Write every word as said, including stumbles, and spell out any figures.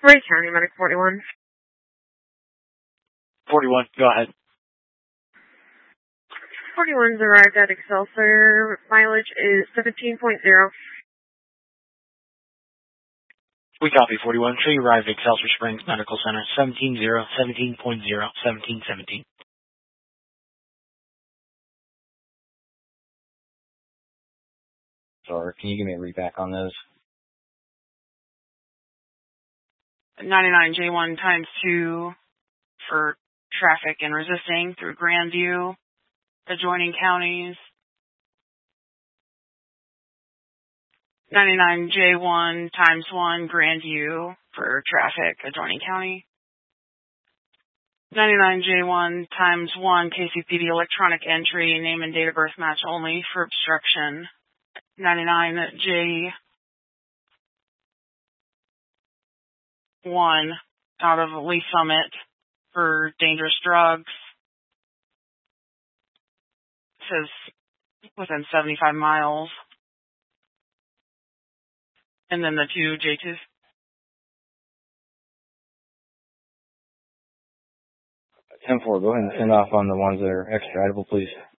Ray County, Medic forty-one. forty-one, go ahead. forty-one's arrived at Excelsior. Mileage is seventeen point zero. We copy, forty-one. Show you arrived at Excelsior Springs Medical Center, seventeen zero, seventeen point zero, seventeen seventeen. Sorry, can you give me a read back on those? ninety-nine J one times two for traffic and resisting through Grandview, adjoining counties. ninety-nine J one times one Grandview for traffic, adjoining county. ninety-nine J one times one K C P D electronic entry, name and date of birth match only for obstruction. ninety-nine J one out of Lee Summit for dangerous drugs. It says within seventy-five miles. And then the two J twos. ten four, go ahead and send off on the ones that are extraditable, please.